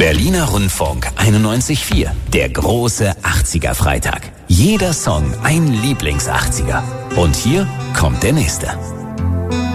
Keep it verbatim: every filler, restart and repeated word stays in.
Berliner Rundfunk einundneunzig Komma vier. Der große achtziger-Freitag. Jeder Song ein Lieblings-achtziger. Und hier kommt der nächste.